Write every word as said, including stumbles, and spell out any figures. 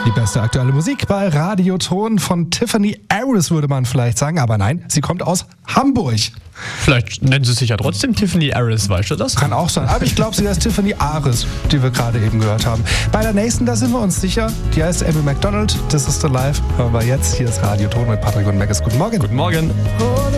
Die beste aktuelle Musik bei Radioton von Tiffany Aris, würde man vielleicht sagen. Aber nein, sie kommt aus Hamburg. Vielleicht nennen sie sich ja trotzdem Tiffany Aris, weißt du das? Kann auch sein. Aber ich glaube, sie heißt Tiffany Aris, die wir gerade eben gehört haben. Bei der nächsten, da sind wir uns sicher. Die heißt Amy McDonald. This is the Life. Hören wir jetzt. Hier ist Radioton mit Patrick und Meckes. Guten Morgen. Guten Morgen.